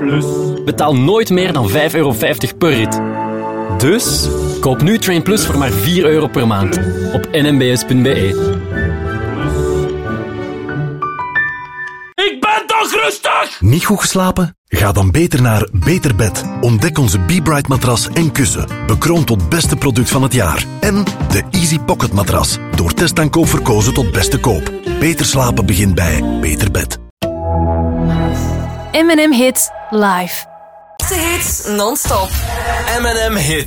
Plus. Betaal nooit meer dan €5,50 per rit. Dus koop nu Train Plus voor maar €4 per maand op nmbs.be. Ik ben toch rustig! Niet goed geslapen? Ga dan beter naar Beter Bed. Ontdek onze Be-Bright matras en kussen. Bekroond tot beste product van het jaar. En de Easy Pocket matras. Door testaankoop verkozen tot beste koop. Beter slapen begint bij Beter Bed. M&M Hits live. De hits non-stop. M&M Hits.